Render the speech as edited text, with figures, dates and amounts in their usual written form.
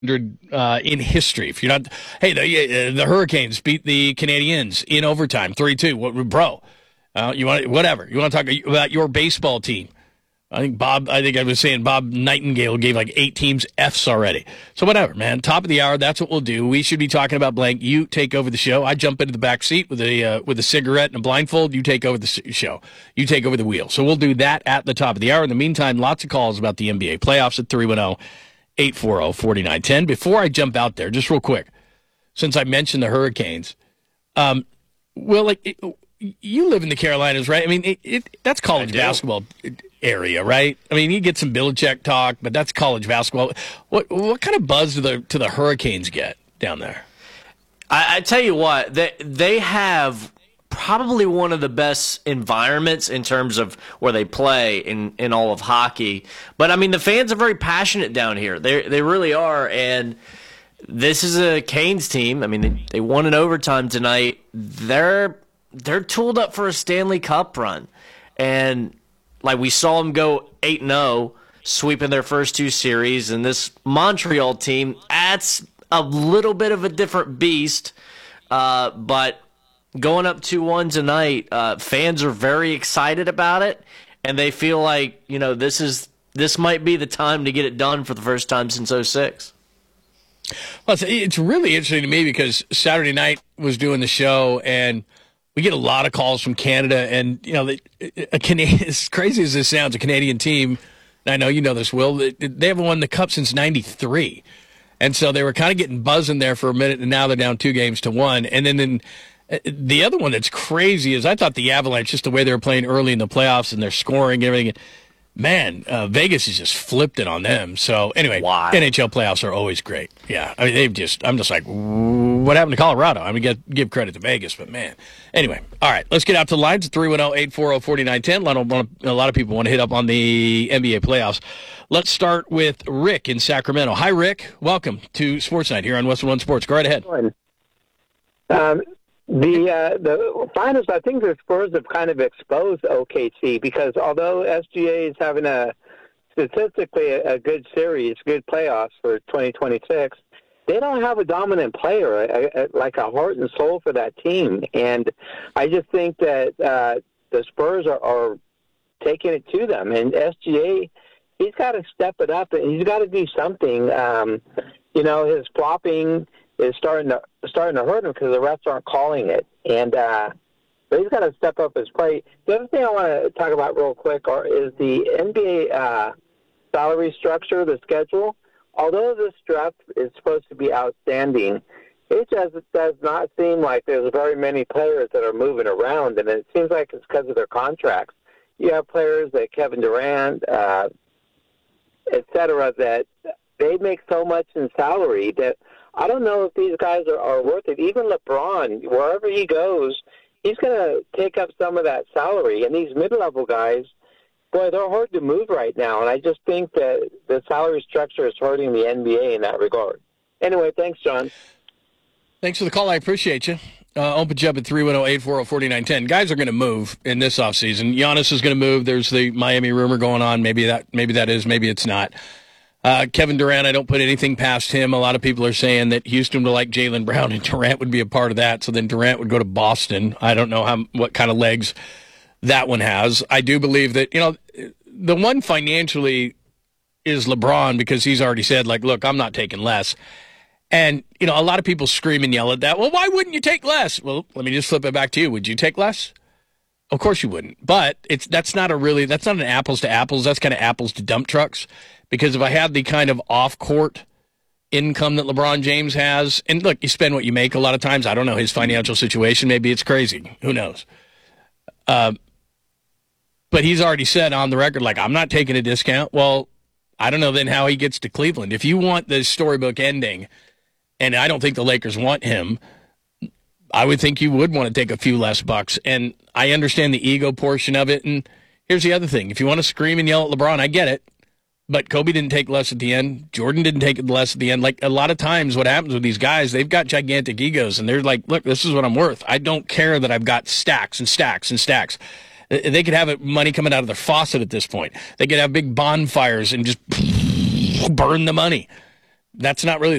in history. If you're not, hey, the Hurricanes beat the Canadiens in overtime, 3-2. What, bro? You want whatever you want to talk about your baseball team? I think I was saying Bob Nightingale gave like 8 teams Fs already. So whatever, man. Top of the hour. That's what we'll do. We should be talking about blank. You take over the show. I jump into the back seat with a cigarette and a blindfold. You take over the show. You take over the wheel. So we'll do that at the top of the hour. In the meantime, lots of calls about the NBA playoffs at 310-840-4910. Before I jump out there, just real quick, since I mentioned the Hurricanes, you live in the Carolinas, right? I mean, that's college basketball area, right? I mean, you get some Belichick talk, but that's college basketball. What kind of buzz do the Hurricanes get down there? I tell you what, they have probably one of the best environments in terms of where they play in all of hockey. But I mean, the fans are very passionate down here. They really are, and this is a Canes team. I mean, they won in overtime tonight. They're tooled up for a Stanley Cup run. And like we saw them go 8-0, sweeping their first 2 series. And this Montreal team, that's a little bit of a different beast. But going up 2-1 tonight, fans are very excited about it. And they feel like, this might be the time to get it done for the first time since '06. Well, it's really interesting to me because Saturday night was doing the show, and we get a lot of calls from Canada, and as crazy as this sounds, a Canadian team. And I know you know this, Will. They haven't won the Cup since '93, and so they were kind of getting buzzing there for a minute, and now they're down 2-1. And then the other one that's crazy is I thought the Avalanche, just the way they were playing early in the playoffs and their scoring and everything. Man, Vegas has just flipped it on them. So anyway, NHL playoffs are always great. Yeah, I mean I'm just like, what happened to Colorado? I mean, give credit to Vegas, but man. Anyway, all right, let's get out to the lines. 310-840-4910. A lot of people want to hit up on the NBA playoffs. Let's start with Rick in Sacramento. Hi, Rick. Welcome to Sports Night here on Western One Sports. Go right ahead. The finals, I think the Spurs have kind of exposed OKC because although SGA is having statistically a good series, good playoffs for 2026, they don't have a dominant player, like a heart and soul for that team. And I just think that the Spurs are taking it to them. And SGA, he's got to step it up, and he's got to do something. His flopping is starting to hurt him because the refs aren't calling it, and but he's got to step up his play. The other thing I want to talk about real quick is the NBA salary structure, the schedule. Although this draft is supposed to be outstanding, it just does not seem like there's very many players that are moving around, and it seems like it's because of their contracts. You have players like Kevin Durant, et cetera, that they make so much in salary that I don't know if these guys are worth it. Even LeBron, wherever he goes, he's going to take up some of that salary. And these mid-level guys, boy, they're hard to move right now. And I just think that the salary structure is hurting the NBA in that regard. Anyway, thanks, John. Thanks for the call. I appreciate you. Open you up at 310-840-4910. Guys are going to move in this offseason. Giannis is going to move. There's the Miami rumor going on. Maybe that is, maybe it's not. Kevin Durant, I don't put anything past him. A lot of people are saying that Houston would like Jaylen Brown and Durant would be a part of that. So then Durant would go to Boston. I don't know what kind of legs that one has. I do believe that, the one financially is LeBron because he's already said, like, look, I'm not taking less. And, a lot of people scream and yell at that. Well, why wouldn't you take less? Well, let me just flip it back to you. Would you take less? Of course you wouldn't. But that's not an apples to apples. That's kind of apples to dump trucks. Because if I had the kind of off-court income that LeBron James has, and look, you spend what you make a lot of times. I don't know his financial situation. Maybe it's crazy. Who knows? But he's already said on the record, like, I'm not taking a discount. Well, I don't know then how he gets to Cleveland. If you want the storybook ending, and I don't think the Lakers want him, I would think you would want to take a few less bucks. And I understand the ego portion of it. And here's the other thing. If you want to scream and yell at LeBron, I get it. But Kobe didn't take less at the end. Jordan didn't take less at the end. Like, a lot of times what happens with these guys, they've got gigantic egos, and they're like, look, this is what I'm worth. I don't care that I've got stacks and stacks and stacks. They could have money coming out of their faucet at this point. They could have big bonfires and just burn the money. That's not really